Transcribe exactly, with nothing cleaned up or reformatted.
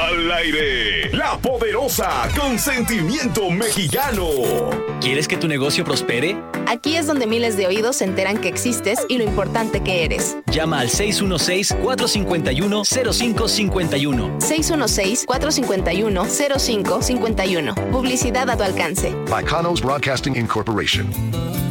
Al aire, La Poderosa con sentimiento mexicano. ¿Quieres que tu negocio prospere? Aquí es donde miles de oídos se enteran que existes y lo importante que eres. Llama al seis uno seis, cuatro cinco uno, cero cinco cinco uno. seis uno seis, cuatro cinco uno, cero cinco cinco uno. Publicidad a tu alcance. By Kanos Broadcasting Incorporation.